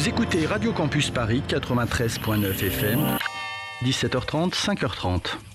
Vous écoutez Radio Campus Paris 93.9 FM, 17h30, 5h30.